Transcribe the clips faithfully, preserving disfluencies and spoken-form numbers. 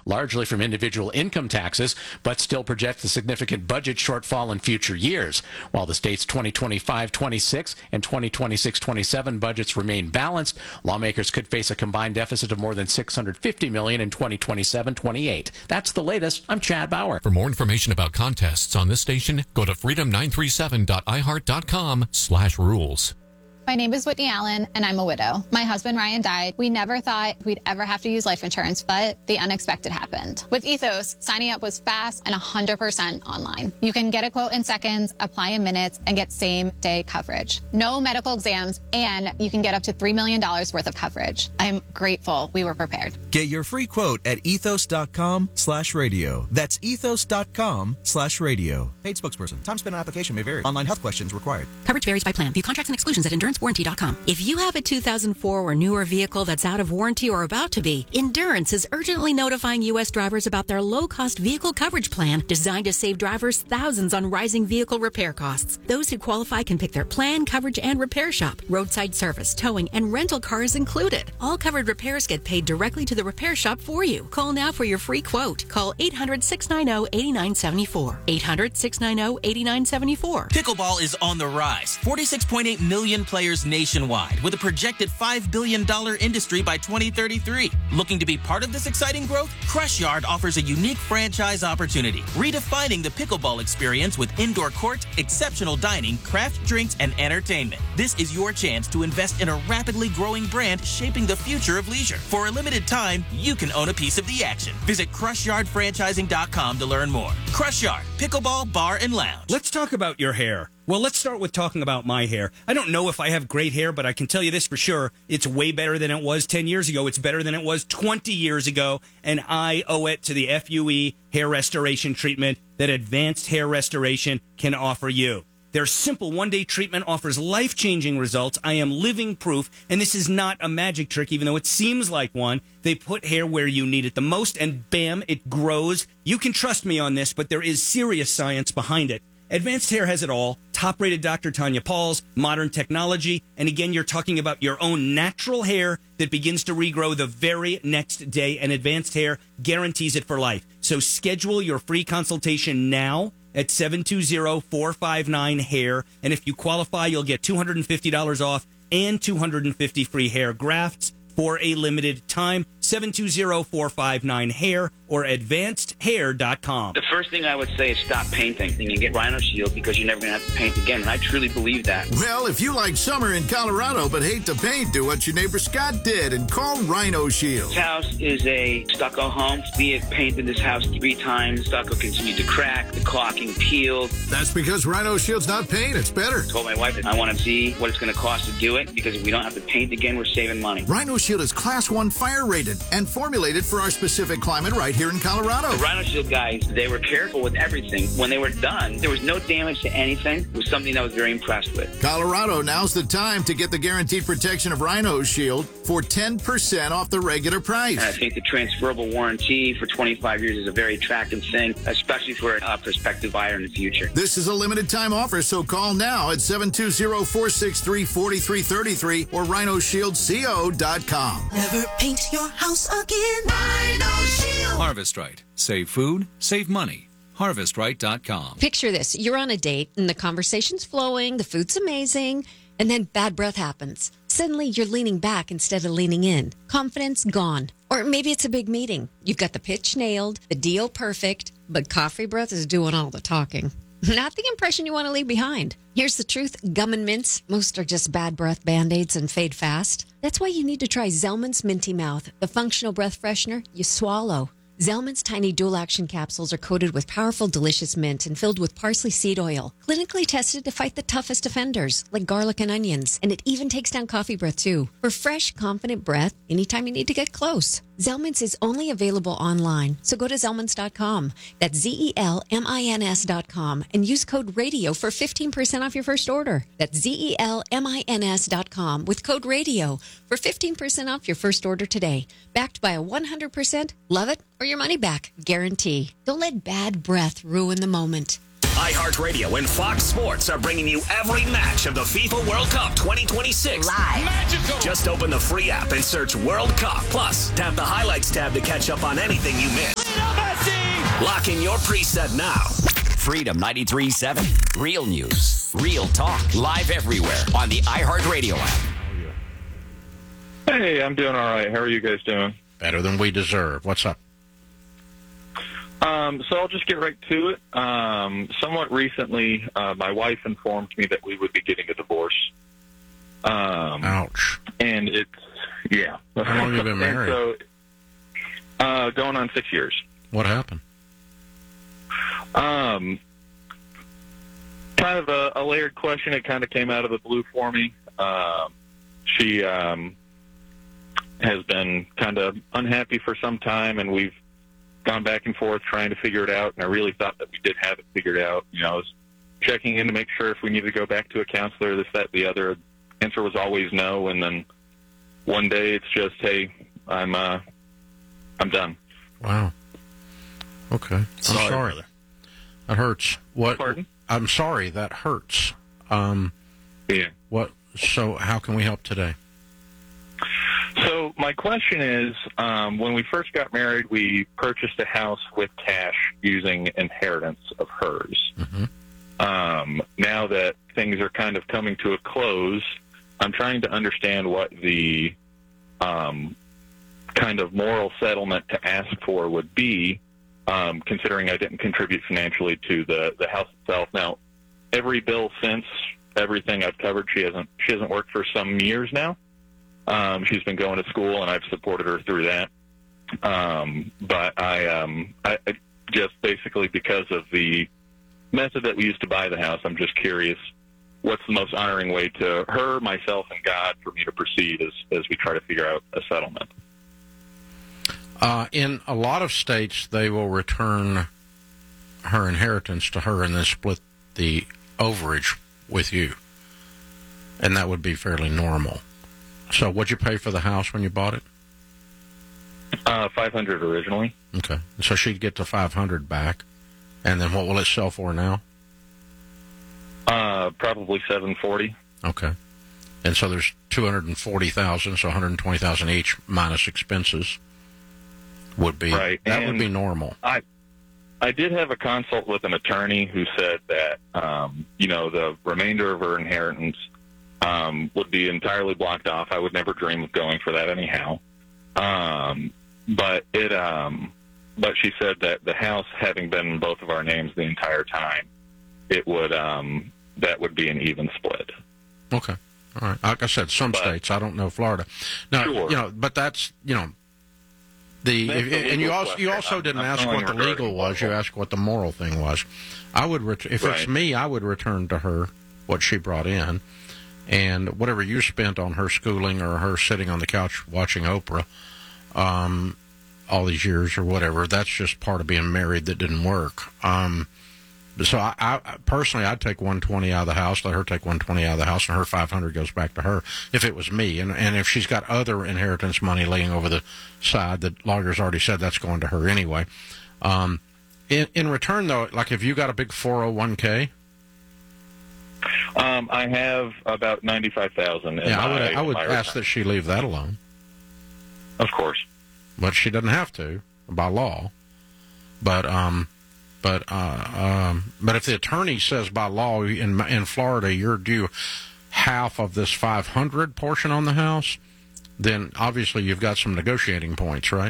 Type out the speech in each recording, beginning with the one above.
largely from individual income taxes, but still projects a significant budget shortfall in future years. While the state's twenty twenty-five twenty-six and twenty twenty-six twenty-seven budgets remain balanced, lawmakers could face a combined deficit of more than six hundred fifty million dollars in twenty twenty-seven twenty-eight. That's the latest. I'm Chad Bauer. For more information about contests on this station, go to freedom nine three seven dot i heart dot com slash rules. My name is Whitney Allen, and I'm a widow. My husband, Ryan, died. We never thought we'd ever have to use life insurance, but the unexpected happened. With Ethos, signing up was fast and one hundred percent online. You can get a quote in seconds, apply in minutes, and get same-day coverage. No medical exams, and you can get up to three million dollars worth of coverage. I'm grateful we were prepared. Get your free quote at ethos.com slash radio. That's ethos.com slash radio. Paid spokesperson. Time spent on application may vary. Online health questions required. Coverage varies by plan. View contracts and exclusions at endurance warranty dot com. If you have a two thousand four or newer vehicle that's out of warranty or about to be, Endurance is urgently notifying U S drivers about their low-cost vehicle coverage plan designed to save drivers thousands on rising vehicle repair costs. Those who qualify can pick their plan, coverage, and repair shop. Roadside service, towing, and rental car is included. All covered repairs get paid directly to the repair shop for you. Call now for your free quote. Call eight hundred, six nine zero, eight nine seven four. eight hundred, six nine zero, eight nine seven four. Pickleball is on the rise. forty-six point eight million players nationwide, with a projected five billion dollars industry by twenty thirty-three. Looking to be part of this exciting growth? Crush Yard offers a unique franchise opportunity, redefining the pickleball experience with indoor court, exceptional dining, craft drinks, and entertainment. This is your chance to invest in a rapidly growing brand shaping the future of leisure. For a limited time, you can own a piece of the action. Visit crush yard franchising dot com to learn more. Crush Yard, pickleball, bar, and lounge. Let's talk about your hair. Well, let's start with talking about my hair. I don't know if I have great hair, but I can tell you this for sure. It's way better than it was ten years ago. It's better than it was twenty years ago. And I owe it to the F U E hair restoration treatment that Advanced Hair Restoration can offer you. Their simple one-day treatment offers life-changing results. I am living proof, and this is not a magic trick, even though it seems like one. They put hair where you need it the most, and bam, it grows. You can trust me on this, but there is serious science behind it. Advanced Hair has it all. Top-rated Doctor Tanya Pauls, modern technology, and again, you're talking about your own natural hair that begins to regrow the very next day, and Advanced Hair guarantees it for life. So schedule your free consultation now at seven two zero, four five nine, hair, and if you qualify, you'll get two hundred fifty dollars off and two hundred fifty free hair grafts for a limited time. seven two zero, four five nine, hair or advanced hair dot com. The first thing I would say is stop painting and you get Rhino Shield because you're never going to have to paint again, and I truly believe that. Well, if you like summer in Colorado but hate to paint, do what your neighbor Scott did and call Rhino Shield. This house is a stucco home. We have painted this house three times. Stucco continued to crack. The caulking peeled. That's because Rhino Shield's not paint. It's better. I told my wife that I want to see what it's going to cost to do it, because if we don't have to paint again, we're saving money. Rhino Shield is class one fire rated and formulated for our specific climate right here in Colorado. The Rhino Shield guys, they were careful with everything. When they were done, there was no damage to anything. It was something that I was very impressed with. Colorado, now's the time to get the guaranteed protection of Rhino Shield for ten percent off the regular price. And I think the transferable warranty for twenty-five years is a very attractive thing, especially for a prospective buyer in the future. This is a limited time offer, so call now at seven two zero, four six three, four three three three or rhino shield co dot com. Never paint your house again. Rhino Shield. Harvest Right. Save food, save money. harvest right dot com. Picture this. You're on a date and the conversation's flowing, the food's amazing, and then bad breath happens. Suddenly you're leaning back instead of leaning in. Confidence gone. Or maybe it's a big meeting. You've got the pitch nailed, the deal perfect, but coffee breath is doing all the talking. Not the impression you want to leave behind. Here's the truth. Gum and mints, most are just bad breath Band-Aids and fade fast. That's why you need to try Zellman's Minty Mouth, the functional breath freshener you swallow. Zellman's tiny dual-action capsules are coated with powerful, delicious mint and filled with parsley seed oil, clinically tested to fight the toughest offenders, like garlic and onions. And it even takes down coffee breath, too. For fresh, confident breath, anytime you need to get close. Zellman's is only available online, so go to Zellmans dot com. That's Z E L M I N S dot com and use code RADIO for fifteen percent off your first order. That's Z E L M I N S dot com with code RADIO for fifteen percent off your first order today. Backed by a one hundred percent love it or your money back guarantee. Don't let bad breath ruin the moment. iHeartRadio and Fox Sports are bringing you every match of the FIFA World Cup twenty twenty-six live. Magical. Just open the free app and search World Cup. Plus, tap the highlights tab to catch up on anything you missed. Lock in your preset now. Freedom ninety-three point seven. Real news, real talk, live everywhere on the iHeartRadio app. Hey, I'm doing all right. How are you guys doing? Better than we deserve. What's up? Um, so I'll just get right to it. Um, somewhat recently, uh, my wife informed me that we would be getting a divorce. Um, Ouch. And it's, yeah. How long have you been married? so, uh, going on six years. What happened? Um, kind of a, a layered question. It kind of came out of the blue for me. Um, she um, has been kind of unhappy for some time, and we've gone back and forth trying to figure it out, and I really thought that we did have it figured out. You know, I was checking in to make sure if we needed to go back to a counselor, this, that, the other. Answer was always no, and then one day it's just, hey, I'm uh, I'm done. Wow. Okay. I'm Sorry, sorry. brother. That hurts. What? Pardon? I'm sorry. That hurts. Um, yeah. What? So, how can we help today? So my question is, um, when we first got married, we purchased a house with cash using inheritance of hers. Mm-hmm. Um, now that things are kind of coming to a close, I'm trying to understand what the um, kind of moral settlement to ask for would be, um, considering I didn't contribute financially to the, the house itself. Now, every bill since, everything I've covered, she hasn't she hasn't worked for some years now. Um, she's been going to school, and I've supported her through that. Um, but I, um, I, I just basically because of the method that we used to buy the house, I'm just curious what's the most honoring way to her, myself, and God for me to proceed as, as we try to figure out a settlement. Uh, in a lot of states, they will return her inheritance to her and then split the overage with you. And that would be fairly normal. So what'd you pay for the house when you bought it? Uh, five hundred dollars originally. Okay. So she'd get the five hundred dollars back. And then what will it sell for now? Uh, probably seven forty. Okay. And so there's two hundred forty thousand dollars, so one hundred twenty thousand dollars each minus expenses would be, right. that and would be normal. I I did have a consult with an attorney who said that, um, you know, the remainder of her inheritance um, would be entirely blocked off. I would never dream of going for that anyhow. Um, but it, um, but she said that the house having been in both of our names the entire time, it would, um, that would be an even split. Okay. All right. Like I said, some But- states, I don't know Florida. No, Sure. you know, but that's, you know, the, That's if, the and you legal also you question. also I'm- didn't I'm ask only what the regarding legal was. You local. asked what the moral thing was. I would, ret- if it's Right. me, I would return to her what she brought in, and whatever you spent on her schooling or her sitting on the couch watching Oprah, um, all these years or whatever. That's just part of being married that didn't work. Um, So I, I personally, I'd take one twenty out of the house, let her take one twenty out of the house, and her five hundred goes back to her if it was me. And and if she's got other inheritance money laying over the side, the lawyer's already said that's going to her anyway. Um, in in return, though, like if you got a big four oh one k, Um, I have about ninety-five thousand. yeah, I would I would my ask retirement. that she leave that alone. Of course, but she doesn't have to by law. But um. But uh, um, but if the attorney says by law in in Florida you're due half of this five hundred portion on the house, then obviously you've got some negotiating points, right?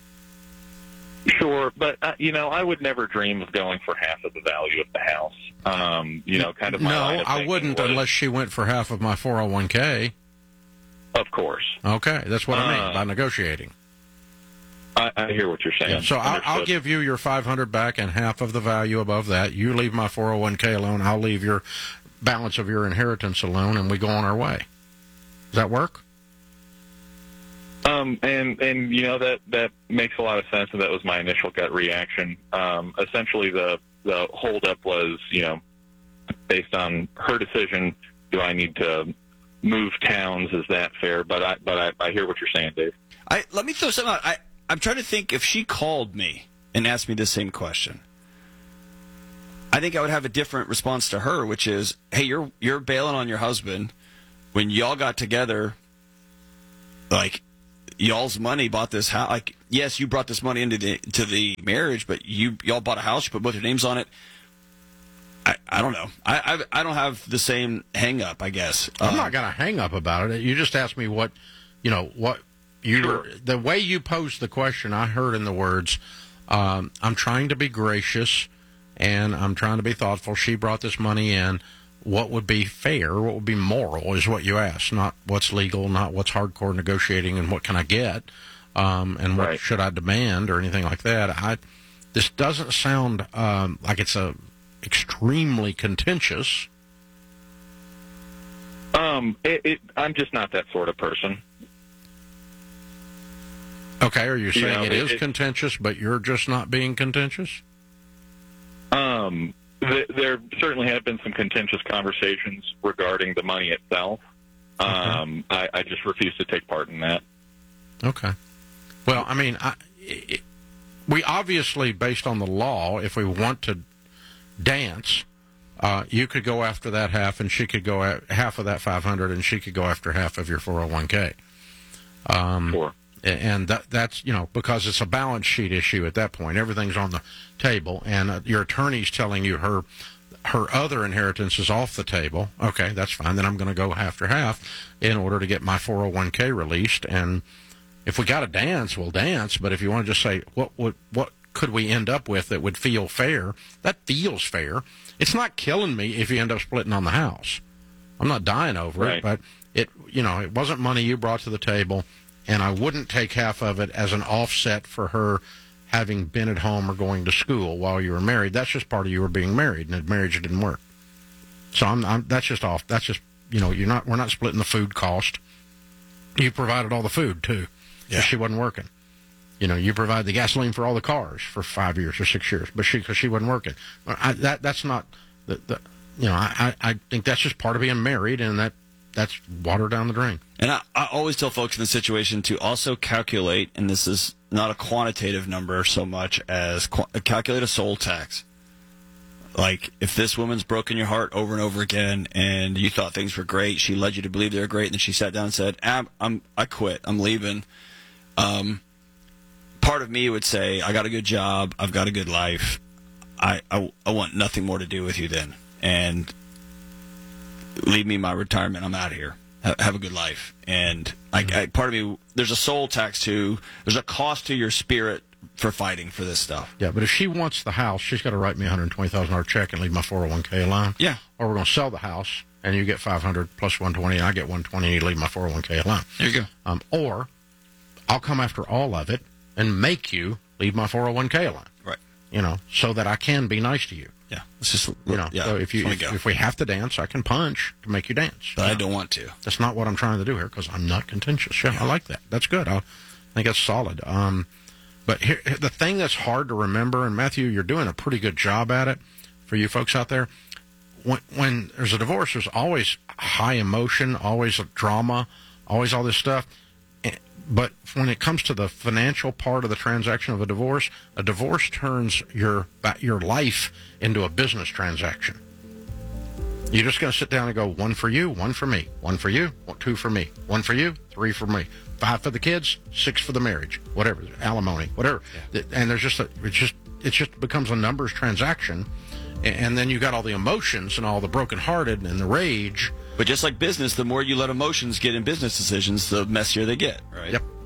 sure. But uh, you know, I would never dream of going for half of the value of the house. Um, you know, kind of. My No, line of I thinking wouldn't was- unless she went for half of my four oh one k. Of course. Okay, that's what I mean Uh, by negotiating. I, I hear what you're saying. So I'll, I'll Understood. give you your five hundred back and half of the value above that. You leave my four oh one k alone. I'll leave your balance of your inheritance alone, and we go on our way. Does that work? Um, and and you know that that makes a lot of sense, and that was my initial gut reaction. Um, essentially, the the holdup was, you know, based on her decision. Do I need to move towns? Is that fair? But I but I, I hear what you're saying, Dave. I let me throw something out. I I'm trying to think if she called me and asked me the same question. I think I would have a different response to her, which is, "Hey, you're you're bailing on your husband when y'all got together. Like, y'all's money bought this house. Like, yes, you brought this money into the to the marriage, but you y'all bought a house, you put both your names on it. I, I don't know. I, I I don't have the same hang up, I guess. I'm Uh, not going to hang up about it. You just asked me what, you know, what you Sure. were, the way you posed the question, I heard in the words, um, I'm trying to be gracious and I'm trying to be thoughtful. She brought this money in. What would be fair, what would be moral is what you asked, not what's legal, not what's hardcore negotiating and what can I get, um, and what Right. should I demand or anything like that. I This doesn't sound um, like it's a extremely contentious. Um, it, it, I'm just not that sort of person. Okay, are you You saying know, it it- is it- contentious, but you're just not being contentious? Um, th- there certainly have been some contentious conversations regarding the money itself. Um, I, I just refuse to take part in that. Okay. Well, I mean, I, it, we obviously, based on the law, if we want to dance, uh, you could go after that half, and she could go a- half of that five hundred, and she could go after half of your four oh one k. Um, sure. And that, that's, you know, because it's a balance sheet issue at that point. Everything's on the table, and uh, your attorney's telling you her her other inheritance is off the table. Okay, that's fine. Then I'm going to go after half in order to get my four oh one k released. And if we got to dance, we'll dance. But if you want to just say, what would what could we end up with that would feel fair? That feels fair. It's not killing me if you end up splitting on the house. I'm not dying over Right. it, but it, you know, it wasn't money you brought to the table. And I wouldn't take half of it as an offset for her having been at home or going to school while you were married. That's just part of you were being married, and the marriage didn't work. So I'm, I'm that's just off. That's just, you know, you're not. We're not splitting the food cost. You provided all the food too. Yeah. She wasn't working. You know, you provide the gasoline for all the cars for five years or six years, but she because she wasn't working. I, that that's not the, the you know. I, I think that's just part of being married, and that that's water down the drain. And I, I always tell folks in this situation to also calculate, and this is not a quantitative number so much as qu- calculate a soul tax. Like, if this woman's broken your heart over and over again, and you thought things were great, she led you to believe they were great, and then she sat down and said, I'm, I'm, I quit, I'm leaving. Um, part of me would say, I got a good job, I've got a good life, I, I, I want nothing more to do with you then, and leave me my retirement, I'm out of here. Have a good life. And I, I, part of me, there's a soul tax to, there's a cost to your spirit for fighting for this stuff. Yeah, but if she wants the house, she's got to write me a one hundred twenty thousand dollars check and leave my four oh one k alone. Yeah. Or we're going to sell the house, and you get five hundred plus one hundred twenty, and I get one hundred twenty, and you leave my four oh one k alone. There you go. Um, or I'll come after all of it and make you leave my four oh one k alone. Right. You know, so that I can be nice to you. Yeah. It's just, You know, yeah, so if you just wanna if, go. if we have to dance, I can punch to make you dance. But You I know? don't want to. That's not what I'm trying to do here because I'm not contentious. Yeah, I like that. That's good. I think that's solid. Um, but here, the thing that's hard to remember, and Matthew, you're doing a pretty good job at it for you folks out there. When, when there's a divorce, there's always high emotion, always a drama, always all this stuff. But when it comes to the financial part of the transaction of a divorce, a divorce turns your your life into a business transaction. You're just going to sit down and go, one for you, one for me, one for you, two for me, one for you, three for me, five for the kids, six for the marriage, whatever, alimony, whatever. Yeah. And there's just a, it just it just becomes a numbers transaction, and then you got all the emotions and all the brokenhearted and the rage. But just like business, the more you let emotions get in business decisions, the messier they get, right? Yep.